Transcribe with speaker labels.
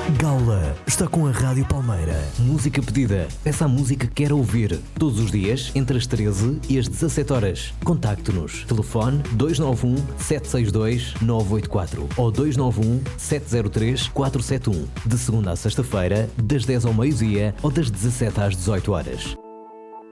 Speaker 1: Gaula está com a Rádio Palmeira. Música pedida. Peça a música que quer ouvir. Todos os dias, entre as 13 e as 17 horas. Contacte-nos. Telefone 291 762 984 ou 291 703 471. De segunda a sexta-feira, das 10 ao meio-dia ou das 17 às 18 horas.